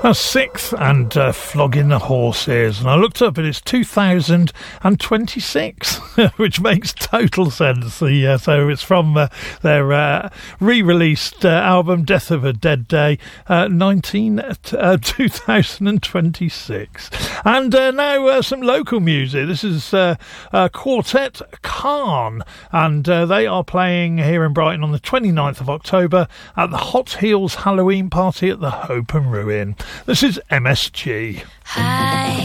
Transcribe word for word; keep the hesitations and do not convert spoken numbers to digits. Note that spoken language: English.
That's Sixth and uh, Flogging the Horses, and I looked up and it's two thousand twenty-six, which makes total sense. The, uh, so it's from uh, their uh, re-released uh, album Death of a Dead Day, uh, nineteen, uh, two thousand twenty-six. And uh, now uh, some local music. This is uh, uh, Quartet Khan, and uh, they are playing here in Brighton on the twenty-ninth of October at the Hot Heels Halloween Party at the Hope and Ruin. This is M S G. Hi.